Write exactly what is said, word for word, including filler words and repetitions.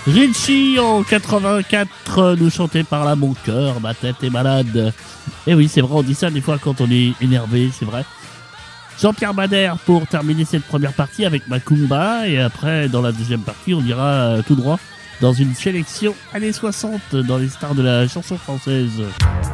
Richie en quatre-vingt-quatre nous chantait par là mon cœur, ma tête est malade. Et oui, c'est vrai, on dit ça des fois quand on est énervé, c'est vrai. Jean-Pierre Madère pour terminer cette première partie avec Macumba. Et après, dans la deuxième partie, on ira euh, tout droit dans une sélection années soixante dans les stars de la chanson française.